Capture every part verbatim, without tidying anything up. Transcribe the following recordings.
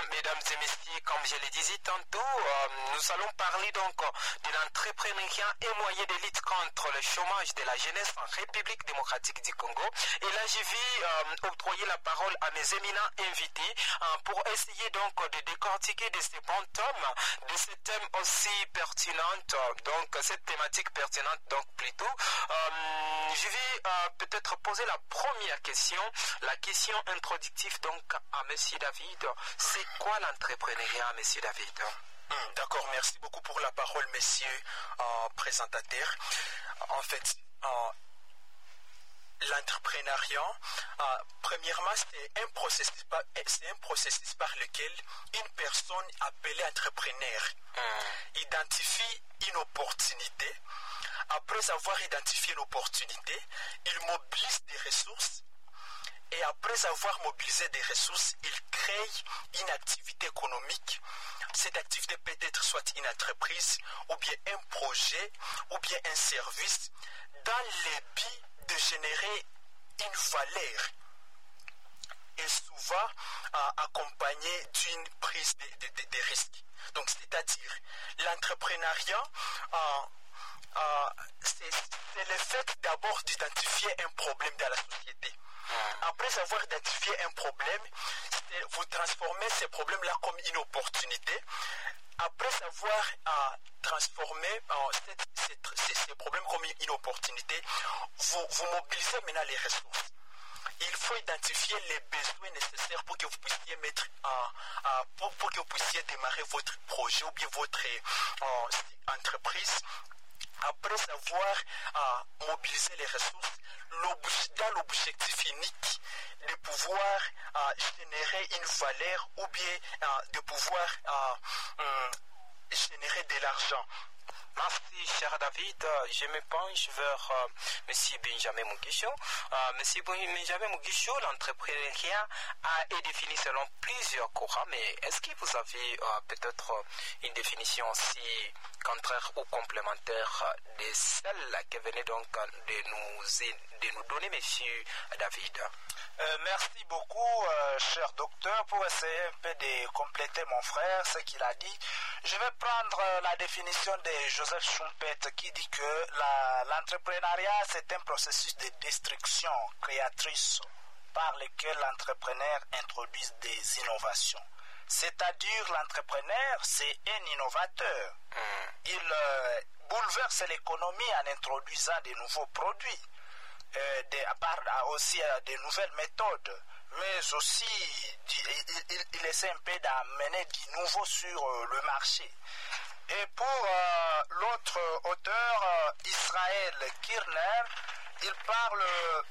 bien, mesdames et messieurs, comme je le disais tantôt, euh, nous allons parler donc de l'entrepreneuriat et moyen de lutte contre le chômage de la jeunesse en République démocratique du Congo. Et là, je vais euh, octroyer la parole à mes éminents invités euh, pour essayer donc de décortiquer de ces bons tomes, de ce thème aussi pertinent, donc cette thématique pertinente donc plutôt. Euh, je vais euh, peut-être poser la première question, la question introductive donc à Monsieur David. C'est quoi l'entrepreneuriat, Monsieur David? Mmh, D'accord, merci beaucoup pour la parole, Monsieur euh, présentateur. En fait, euh, l'entrepreneuriat, euh, premièrement, c'est un processus, c'est un processus par lequel une personne appelée entrepreneur mmh. identifie une opportunité. Après avoir identifié une opportunité, il mobilise des ressources. Et après avoir mobilisé des ressources, il crée une activité économique. Cette activité peut être soit une entreprise, ou bien un projet, ou bien un service, dans le but de générer une valeur. Et souvent euh, accompagné d'une prise de, de, de, de risques. Donc, c'est-à-dire, l'entrepreneuriat, euh, euh, c'est le fait d'abord d'identifier un problème dans la société. Après avoir identifié un problème, vous transformez ce problème-là comme une opportunité. Après avoir euh, transformé euh, cette, cette, ces, ces problèmes comme une opportunité, vous, vous mobilisez maintenant les ressources. Il faut identifier les besoins nécessaires pour que vous puissiez mettre euh, euh, pour, pour que vous puissiez démarrer votre projet ou bien votre euh, entreprise. Après avoir euh, mobilisé les ressources, dans l'objectif unique de pouvoir euh, générer une valeur ou bien euh, de pouvoir euh, euh, générer de l'argent. Merci, cher David. Je me penche vers euh, M. Benjamin Mugisho. Euh, M. Benjamin Mugisho, l'entrepreneuriat a été défini selon plusieurs courants, mais est-ce que vous avez euh, peut-être une définition aussi contraire ou complémentaire de celle que venait donc de nous, de nous donner M. David? Euh, merci beaucoup, euh, cher docteur, pour essayer un peu de compléter mon frère, ce qu'il a dit. Je vais prendre euh, la définition de Joseph Schumpeter qui dit que l'entrepreneuriat, c'est un processus de destruction créatrice par lequel l'entrepreneur introduit des innovations. C'est-à-dire, l'entrepreneur, c'est un innovateur. Il euh, bouleverse l'économie en introduisant de nouveaux produits. Euh, de, à part aussi euh, de nouvelles méthodes, mais aussi il, il, il essaie un peu d'amener du nouveau sur euh, le marché. Et pour euh, l'autre auteur, euh, Israël Kirner, il parle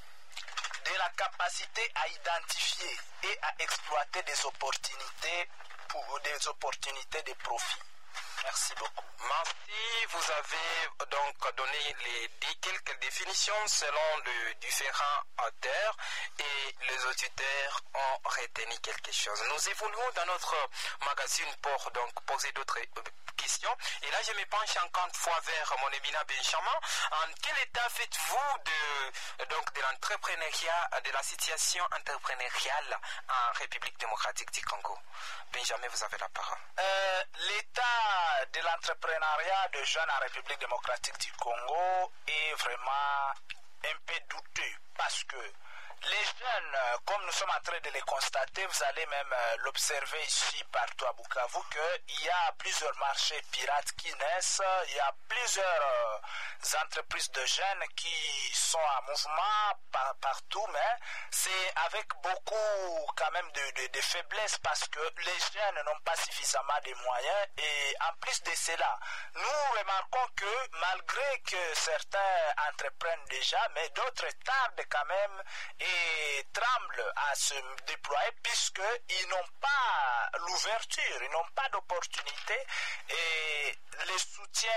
de la capacité à identifier et à exploiter des opportunités pour des opportunités de profit. Merci beaucoup. Merci. Vous avez donc donné les, quelques définitions selon les différents auteurs et les auditeurs ont retenu quelque chose. Nous évoluons dans notre magazine pour donc poser d'autres questions. Et là, je me penche encore une fois vers mon éminent Benjamin. En quel état faites-vous de, donc, de l'entrepreneuriat, de la situation entrepreneuriale en République démocratique du Congo? Benjamin, vous avez la parole. Euh, l'état de l'entrepreneuriat de jeunes en République démocratique du Congo est vraiment un peu douteux parce que les jeunes, comme nous sommes en train de les constater, vous allez même l'observer ici partout à Bukavu, qu'il y a plusieurs marchés pirates qui naissent, il y a plusieurs entreprises de jeunes qui sont en mouvement par, partout, mais c'est avec beaucoup quand même de, de, de faiblesse parce que les jeunes n'ont pas suffisamment de moyens et en plus de cela, nous remarquons que malgré que certains entreprennent déjà, mais d'autres tardent quand même et tremblent à se déployer puisqu'ils n'ont pas l'ouverture, ils n'ont pas d'opportunité et le soutien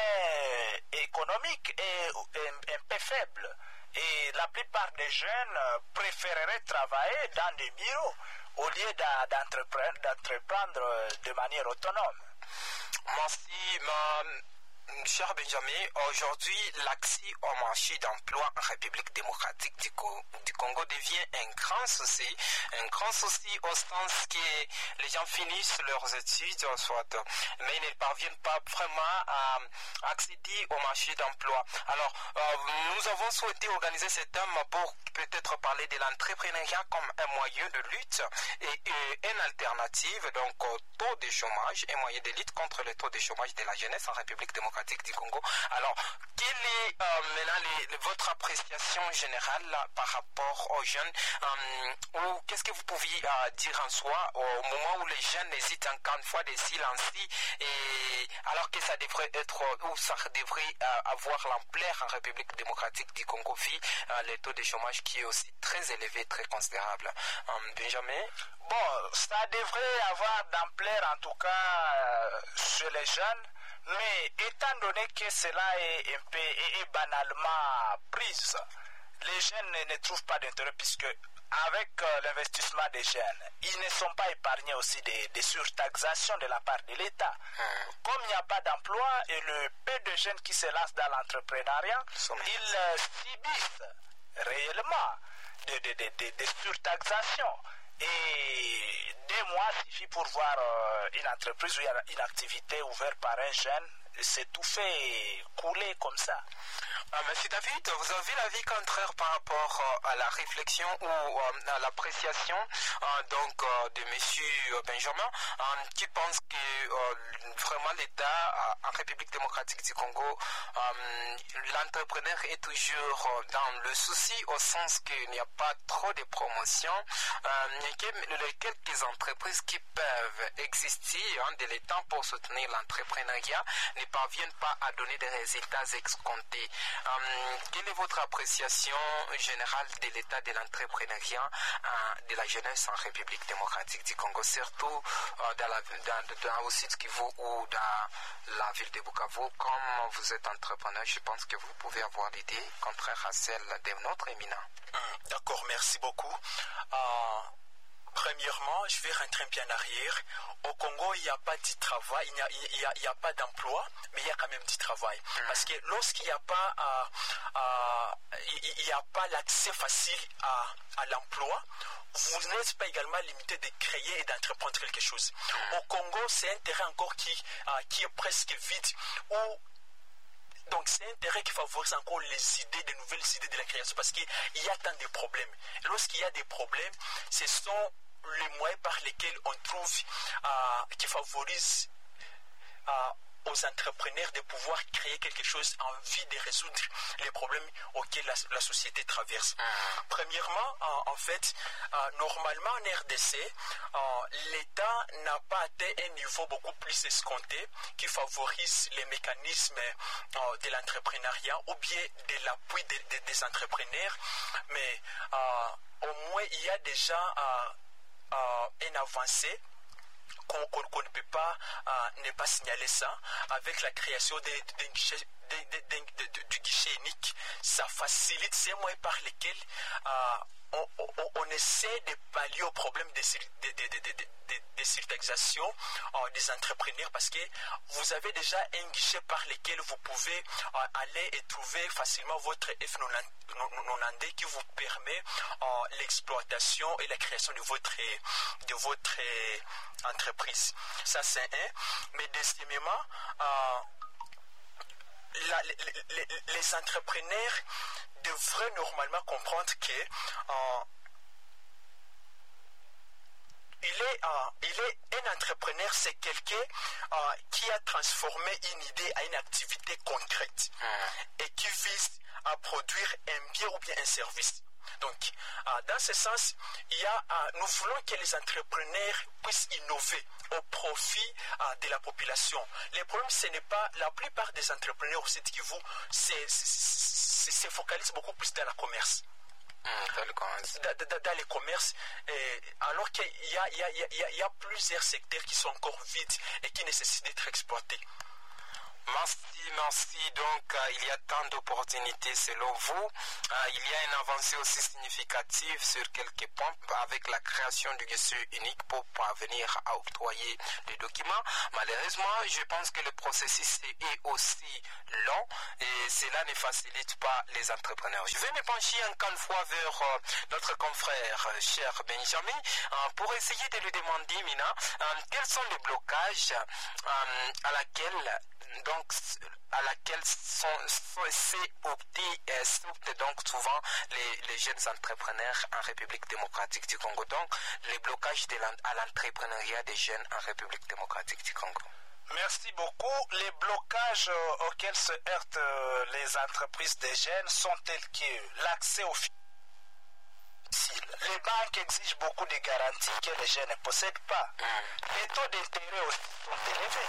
économique est un, un peu faible. Et la plupart des jeunes préféreraient travailler dans des bureaux au lieu d'entreprendre, d'entreprendre de manière autonome. Merci. Ma... cher Benjamin, aujourd'hui, l'accès au marché d'emploi en République démocratique du, Co du Congo devient un grand souci, un grand souci au sens que les gens finissent leurs études, soit, mais ils ne parviennent pas vraiment à accéder au marché d'emploi. Alors, euh, nous avons souhaité organiser ce thème pour peut-être parler de l'entrepreneuriat comme un moyen de lutte et, et une alternative, donc au taux de chômage, un moyen de lutte contre le taux de chômage de la jeunesse en République démocratique du Congo. Alors, quelle est euh, maintenant les, votre appréciation générale là, par rapport aux jeunes euh, ou qu'est-ce que vous pouviez euh, dire en soi au moment où les jeunes hésitent encore une fois de s'y lancer et alors que ça devrait être ou ça devrait euh, avoir l'ampleur en République démocratique du Congo vu euh, le taux de chômage qui est aussi très élevé, très considérable. Euh, Benjamin? Bon, ça devrait avoir d'ampleur en tout cas euh, chez les jeunes. Mais étant donné que cela est un peu est, est banalement prise, les jeunes ne, ne trouvent pas d'intérêt puisque avec euh, l'investissement des jeunes, ils ne sont pas épargnés aussi des, des surtaxations de la part de l'État. Hum. Comme il n'y a pas d'emploi et le peu de jeunes qui se lancent dans l'entrepreneuriat, ils euh, subissent réellement des de, de, de, de surtaxations. Et deux mois suffit pour voir euh, une entreprise ou une activité ouverte par un jeune, c'est tout fait couler comme ça. Ah, merci David, vous avez l'avis contraire par rapport euh, à la réflexion ou euh, à l'appréciation euh, donc euh, de monsieur Benjamin euh, qui pense que euh, vraiment l'État euh, en République démocratique du Congo, euh, l'entrepreneur est toujours dans le souci au sens qu'il n'y a pas trop de promotion, euh, et que les quelques entreprises qui peuvent exister hein, de l'État pour soutenir l'entrepreneuriat ne parviennent pas à donner des résultats escomptés. Euh, quelle est votre appréciation générale de l'état de l'entrepreneuriat euh, de la jeunesse en République démocratique du Congo, surtout euh, dans, la, dans, dans, au sud Kivu ou dans la ville de Bukavu? Comme vous êtes entrepreneur, je pense que vous pouvez avoir l'idée contraire à celle de notre éminent. Mmh, D'accord, merci beaucoup. Euh... Premièrement, je vais rentrer un peu en arrière. Au Congo, il n'y a pas de travail, il n'y a, il y a, il y a pas d'emploi, mais il y a quand même du travail. Mmh. Parce que lorsqu'il n'y a pas, euh, euh, il n'y a pas l'accès facile à, à l'emploi, vous n'êtes pas également limité de créer et d'entreprendre quelque chose. Mmh. Au Congo, c'est un terrain encore qui, euh, qui est presque vide, où donc c'est un terrain qui favorise encore les idées, de nouvelles idées de la création, parce qu'il y a tant de problèmes. Et lorsqu'il y a des problèmes, ce sont les moyens par lesquels on trouve euh, qui favorisent euh, aux entrepreneurs de pouvoir créer quelque chose en vue de résoudre les problèmes auxquels la, la société traverse. Mmh. Premièrement, euh, en fait, euh, normalement en R D C, euh, l'État n'a pas atteint un niveau beaucoup plus escompté qui favorise les mécanismes euh, de l'entrepreneuriat ou bien de l'appui de, de, des entrepreneurs, mais euh, au moins il y a déjà euh, euh, une avancée qu'on qu qu ne peut pas euh, ne pas signaler ça avec la création de, de, de guichet, de, de, de, de, du guichet unique. Ça facilite ces moyens par lesquels euh, on, on, on essaie de pallier au problème de, de, de, de, de, de, de surtaxation euh, des entrepreneurs, parce que vous avez déjà un guichet par lequel vous pouvez euh, aller et trouver facilement votre F quatre-vingt-dix qui vous permet euh, l'exploitation et la création de votre, de votre entreprise. Ça c'est un. Mais deuxièmement, euh, la, les, les, les entrepreneurs devraient normalement comprendre que euh, il est, euh, il est un entrepreneur, c'est quelqu'un euh, qui a transformé une idée à une activité concrète et qui vise à produire un bien ou bien un service. Donc, euh, dans ce sens, il y a, euh, nous voulons que les entrepreneurs puissent innover au profit euh, de la population. Le problème, ce n'est pas la plupart des entrepreneurs au site qui vous se focalisent beaucoup plus dans le commerce. Mmh, dans le commerce. Dans, dans, dans les commerces, et, alors qu'il y a, il y, a, il y, a, il y a plusieurs secteurs qui sont encore vides et qui nécessitent d'être exploités. Merci, merci. Donc, euh, il y a tant d'opportunités selon vous. Euh, il y a une avancée aussi significative sur quelques points avec la création du guichet unique pour parvenir à octroyer les documents. Malheureusement, je pense que le processus est aussi long et cela ne facilite pas les entrepreneurs. Je vais me pencher encore une fois vers euh, notre confrère, euh, cher Benjamin, euh, pour essayer de lui demander, Mina, euh, quels sont les blocages euh, à laquelle donc à laquelle sont, sont c'est opté euh, s'optent donc souvent les, les jeunes entrepreneurs en République démocratique du Congo. Donc les blocages de l'en- à l'entrepreneuriat des jeunes en République démocratique du Congo. Merci beaucoup. Les blocages euh, auxquels se heurtent euh, les entreprises des jeunes sont tels que l'accès aux financements. Les banques exigent beaucoup de garanties que les jeunes ne possèdent pas. Les taux d'intérêt aussi sont élevés.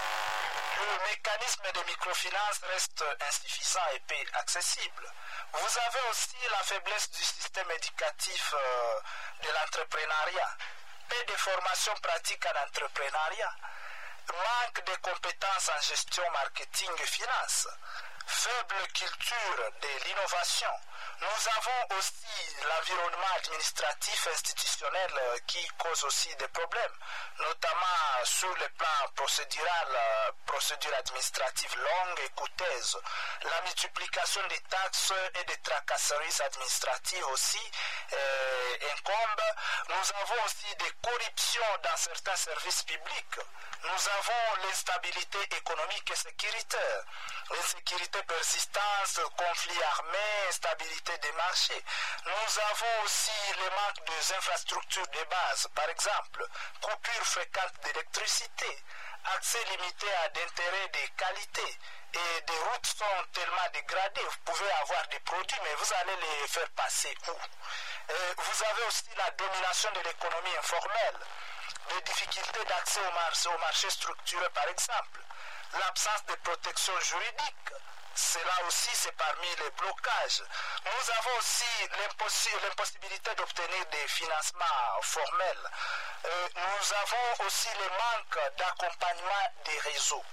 Le mécanisme de microfinance reste insuffisant et peu accessible. Vous avez aussi la faiblesse du système éducatif euh, de l'entrepreneuriat. Peu de formation pratique en entrepreneuriat. Manque de compétences en gestion, marketing et finance. Faible culture de l'innovation. Nous avons aussi l'environnement administratif institutionnel qui cause aussi des problèmes, notamment sur le plan procédural, procédure administrative longue et coûteuse. La multiplication des taxes et des tracasseries administratives aussi euh, incombe. Nous avons aussi des corruptions dans certains services publics. Nous avons l'instabilité économique et sécuritaire, l'insécurité persistante, conflits armés, instabilité des marchés. Nous avons aussi le manque des infrastructures de base, par exemple, coupure fréquente d'électricité, accès limité à d'intérêts de qualité, et des routes sont tellement dégradées, vous pouvez avoir des produits, mais vous allez les faire passer où? Et vous avez aussi la domination de l'économie informelle, des difficultés d'accès au marché, au marché structuré par exemple, l'absence de protection juridique, cela aussi c'est parmi les blocages. Nous avons aussi l'impossi- l'impossibilité d'obtenir des financements formels. Euh, nous avons aussi le manque d'accompagnement des réseaux,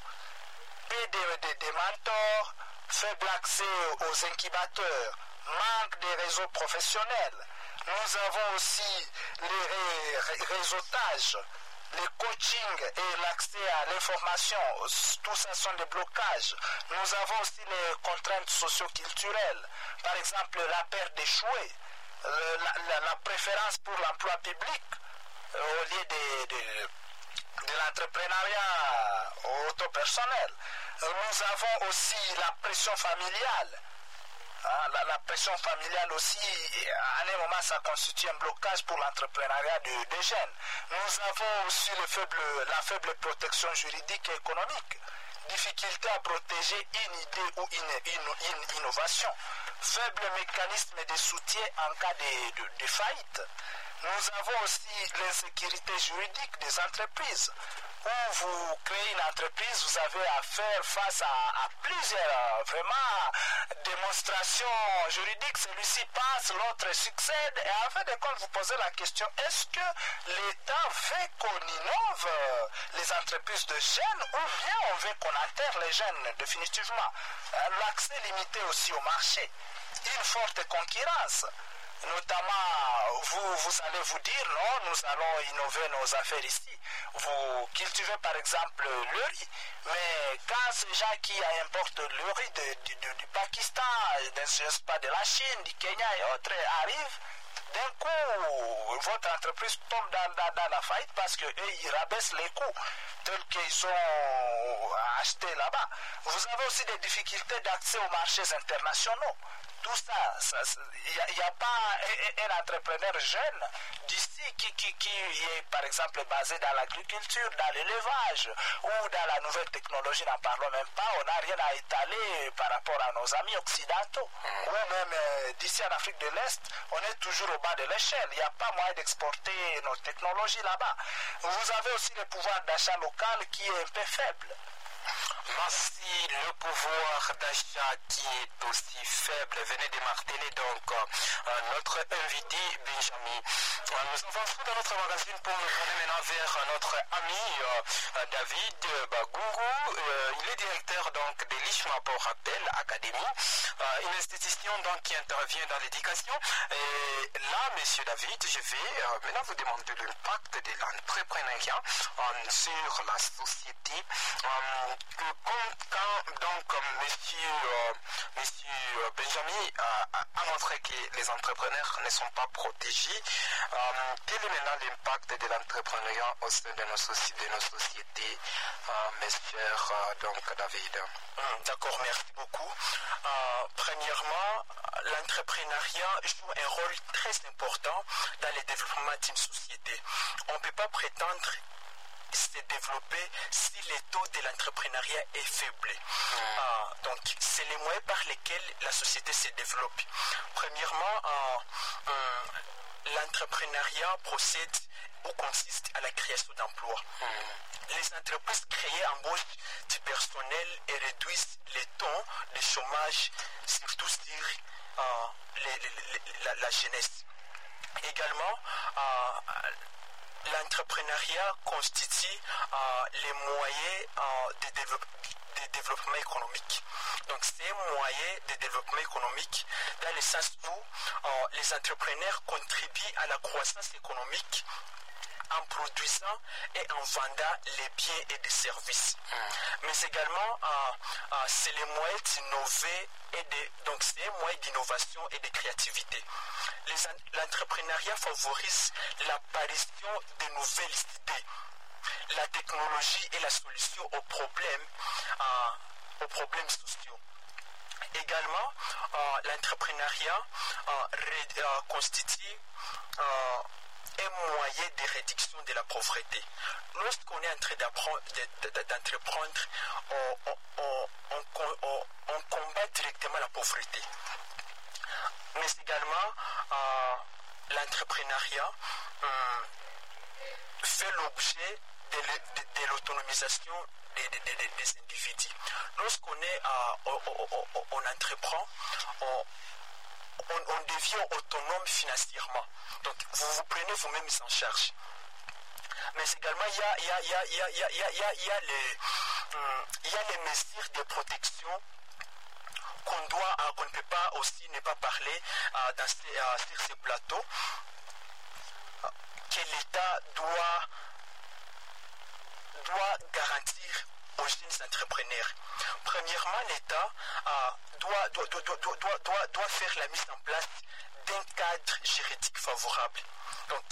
peu de, de, de mentors, faible accès aux incubateurs, manque de réseaux professionnels. Nous avons aussi les ré- réseautages, le coaching et l'accès à l'information. Tout ça sont des blocages. Nous avons aussi les contraintes socio-culturelles. Par exemple, la peur d'échouer, le- la, la- la préférence pour l'emploi public euh, au lieu de, de, de l'entrepreneuriat auto-personnel. Nous avons aussi la pression familiale. Hein, la, la pression familiale aussi, à un moment, ça constitue un blocage pour l'entrepreneuriat de- des jeunes. Nous avons aussi le faible, la faible protection juridique et économique, difficulté à protéger une idée ou une, une- une innovation, faible mécanisme de soutien en cas de, de- de faillite. Nous avons aussi l'insécurité juridique des entreprises. Où vous créez une entreprise, vous avez à faire face à, à plusieurs vraiment démonstrations juridiques. Celui-ci passe, l'autre succède. Et en fin de compte, vous posez la question, est-ce que l'État veut qu'on innove les entreprises de jeunes ou bien on veut qu'on enterre les jeunes définitivement? L'accès limité aussi au marché. Une forte concurrence. Notamment, vous, vous allez vous dire, non, nous allons innover nos affaires ici. Vous cultivez par exemple le riz, mais quand ces gens qui importent le riz de, de, de, du Pakistan, de, je sais pas, de la Chine, du Kenya et autres arrivent, d'un coup, votre entreprise tombe dans, dans, dans la faillite parce qu'eux, ils rabaissent les coûts tels qu'ils ont achetés là-bas. Vous avez aussi des difficultés d'accès aux marchés internationaux. Tout ça, il n'y a, a pas un, un entrepreneur jeune d'ici qui, qui, qui est par exemple basé dans l'agriculture, dans l'élevage ou dans la nouvelle technologie, n'en parlons même pas. On n'a rien à étaler par rapport à nos amis occidentaux. Ou même euh, d'ici en Afrique de l'Est, on est toujours au bas de l'échelle. Il n'y a pas moyen d'exporter nos technologies là-bas. Vous avez aussi le pouvoir d'achat local qui est un peu faible. Merci. Le pouvoir d'achat qui est aussi faible venait de marteler donc euh, notre invité Benjamin. Euh, nous avançons dans notre magazine pour nous tourner maintenant vers notre ami euh, David Bagungu. Euh, il est directeur donc de l'Ishma pour rappel Académie, euh, une institution donc qui intervient dans l'éducation. Et là, monsieur David, je vais euh, maintenant vous demander l'impact de l'entrepreneuriat euh, sur la société. Euh, que quand, quand donc monsieur, euh, monsieur Benjamin a, a montré que les entrepreneurs ne sont pas protégés, euh, quel est maintenant l'impact de l'entrepreneuriat au sein de nos, soci de nos sociétés, euh, monsieur euh, donc David? D'accord, merci beaucoup. Euh, premièrement, l'entrepreneuriat joue un rôle très important dans le développement d'une société. On ne peut pas prétendre se développer si le taux de l'entrepreneuriat est faible. Mmh. Euh, donc, c'est les moyens par lesquels la société se développe. Premièrement, euh, euh, l'entrepreneuriat procède ou consiste à la création d'emplois. Mmh. Les entreprises créées embauchent du personnel et réduisent les taux de chômage, surtout sur euh, les, les, les, la, la jeunesse. Également, euh, l'entrepreneuriat constitue euh, les moyens euh, de, développe, de développement économique. Donc, c'est un moyen de développement économique dans le sens où euh, les entrepreneurs contribuent à la croissance économique en produisant et en vendant les biens et des services. Mmh. Mais également, euh, euh, c'est le moyen d'innover et de, donc c'est un moyen d'innovation et de créativité. L'entrepreneuriat favorise l'apparition de nouvelles idées, la technologie et la solution aux problèmes, euh, aux problèmes sociaux. Également, euh, l'entrepreneuriat euh, euh, constitue euh, un moyen de réduction de la pauvreté. Lorsqu'on est en train d'entreprendre, on, on, on, on, on combat directement la pauvreté. Mais également, euh, l'entrepreneuriat euh, fait l'objet de, de, de l'autonomisation des, des, des, des individus. Lorsqu'on est, euh, on, on, on, on entreprend, on On, on devient autonome financièrement. Donc, vous vous prenez vous-même en charge. Mais également, il y a, il y a, il y a, il y a, il y a, il y a, il y a les, hum, il y a les mesures de protection qu'on doit, euh, qu'on ne peut pas aussi ne pas parler euh, dans ces, euh, sur ces plateaux, euh, que l'État doit, doit garantir aux jeunes entrepreneurs. Premièrement, l'État euh, doit, doit, doit, doit, doit, doit, doit faire la mise en place d'un cadre juridique favorable. Donc,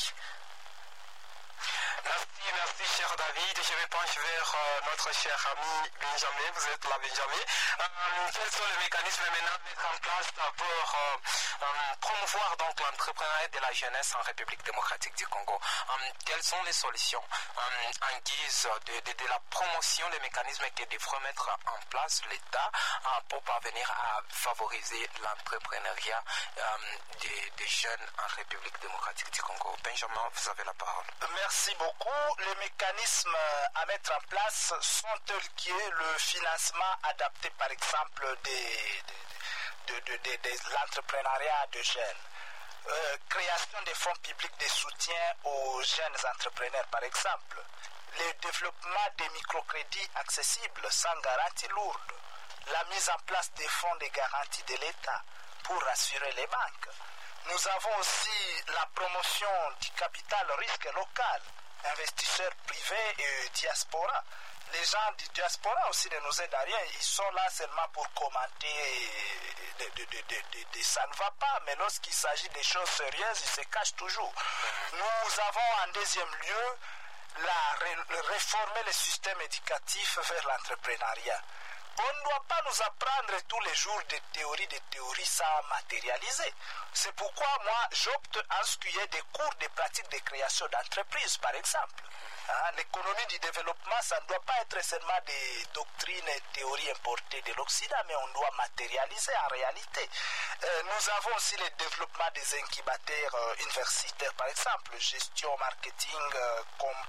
merci, merci cher David. Je me penche vers euh, notre cher ami Benjamin. Vous êtes là, Benjamin. Euh, quels sont les mécanismes maintenant à mettre en place pour euh, euh, promouvoir donc l'entrepreneuriat de la jeunesse en République démocratique du Congo? Euh, quelles sont les solutions euh, en guise de, de, de la promotion des mécanismes que devrait mettre en place l'État euh, pour parvenir à favoriser l'entrepreneuriat euh, des, des jeunes en République démocratique du Congo? Benjamin, vous avez la parole. Merci beaucoup. Les mécanismes à mettre en place sont tels que le financement adapté, par exemple, des, de, de, de, de l'entrepreneuriat de jeunes. Euh, création des fonds publics de soutien aux jeunes entrepreneurs, par exemple. Le développement des microcrédits accessibles sans garantie lourde. La mise en place des fonds de garantie de l'État pour rassurer les banques. Nous avons aussi la promotion du capital risque local, investisseurs privés et diaspora. Les gens du diaspora aussi ne nous aident à rien. Ils sont là seulement pour commenter de, de, de, de, de, de ça ne va pas, mais lorsqu'il s'agit des choses sérieuses, ils se cachent toujours. Nous avons en deuxième lieu la, réformer le système éducatif vers l'entrepreneuriat. On ne doit pas nous apprendre tous les jours des théories, des théories sans matérialiser. C'est pourquoi moi, j'opte à ce qu'il y ait des cours de pratique de création d'entreprise, par exemple. Hein, l'économie du développement, ça ne doit pas être seulement des doctrines et théories importées de l'Occident, mais on doit matérialiser en réalité. Euh, nous avons aussi le développement des incubateurs euh, universitaires, par exemple, gestion, marketing, euh,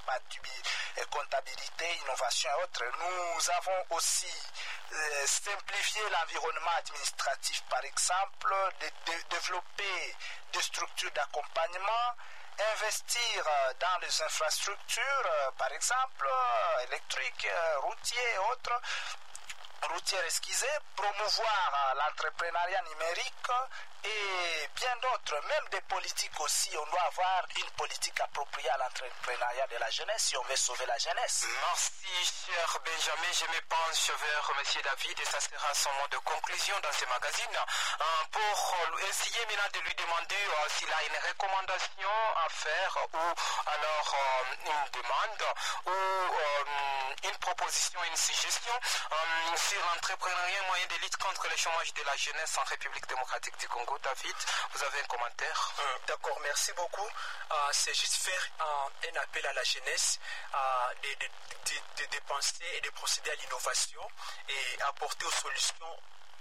comptabilité, innovation et autres. Nous avons aussi euh, simplifié l'environnement administratif, par exemple, de, de développer des structures d'accompagnement, investir dans les infrastructures, par exemple, électriques, routiers et autres, routières, excusez, promouvoir l'entrepreneuriat numérique et bien d'autres, même des politiques aussi. On doit avoir une politique appropriée à l'entrepreneuriat de la jeunesse si on veut sauver la jeunesse. Merci, cher Benjamin. Je me penche vers M. David et ça sera son mot de conclusion dans ce magazine pour essayer maintenant de lui demander s'il a une recommandation à faire ou alors une demande ou une proposition, une suggestion sur l'entrepreneuriat moyen de lutte contre le chômage de la jeunesse en République démocratique du Congo. David, vous avez un commentaire? euh, D'accord, merci beaucoup. Euh, C'est juste faire un, un appel à la jeunesse euh, de, de, de, de, de penser et de procéder à l'innovation et apporter aux solutions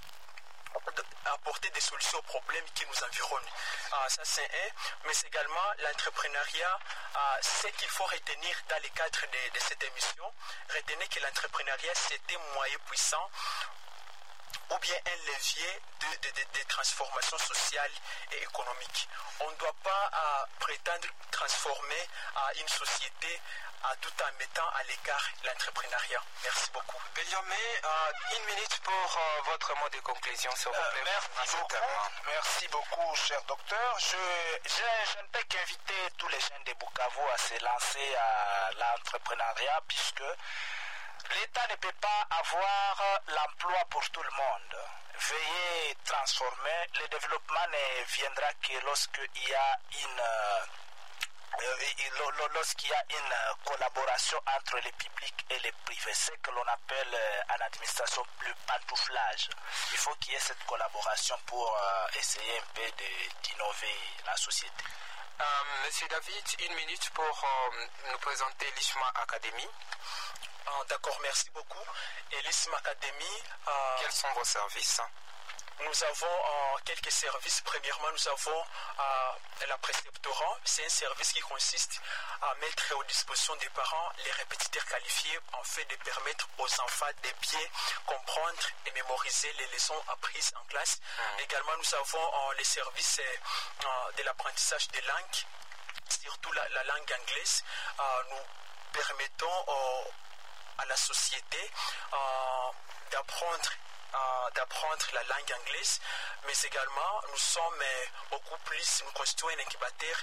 apporter des solutions aux problèmes qui nous environnent. Ah, ça c'est un, mais c'est également l'entrepreneuriat. Ah, ce qu'il faut retenir dans le cadre de, de cette émission, retenez que l'entrepreneuriat c'est un moyen puissant ou bien un levier de, de, de, de transformation sociale et économique. On ne doit pas ah, prétendre transformer ah, une société ah, tout en mettant à l'écart l'entrepreneuriat. Merci beaucoup. Benjamin, euh, une minute pour euh, votre mot de conclusion, s'il vous plaît. Euh, merci beaucoup, merci beaucoup, cher docteur. Je, je, je ne peux qu'inviter tous les jeunes de Bukavu à se lancer à l'entrepreneuriat puisque l'État ne peut pas avoir l'emploi pour tout le monde. Veuillez transformer. Le développement ne viendra que lorsqu'il y a une... Euh, lorsqu'il y a une collaboration entre le public et le privé, ce que l'on appelle en administration le pantouflage. Il faut qu'il y ait cette collaboration pour essayer un peu d'innover la société. Euh, Monsieur David, une minute pour euh, nous présenter l'I S M A Academy. Ah, d'accord, merci beaucoup. Et l'I S M A Academy... Euh, Quels sont vos services? Nous avons euh, quelques services. Premièrement, nous avons euh, la préceptorat. C'est un service qui consiste à mettre aux dispositions des parents les répétiteurs qualifiés en fait de permettre aux enfants de bien comprendre et mémoriser les leçons apprises en classe. Mmh. Également, nous avons euh, les services euh, de l'apprentissage des langues, surtout la, la langue anglaise. Euh, nous permettons euh, à la société euh, d'apprendre Euh, d'apprendre la langue anglaise, mais également nous sommes euh, beaucoup plus, nous constituons un incubateur